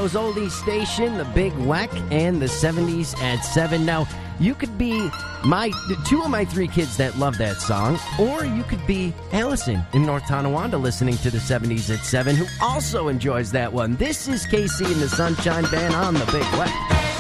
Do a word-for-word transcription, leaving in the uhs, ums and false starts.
Toronto's oldies station, the Big Weck, and the seventies at seven. Now, you could be my two of my three kids that love that song, or you could be Allison in North Tonawanda listening to the seventies at seven, who also enjoys that one. This is K C and the Sunshine Band on the Big Weck.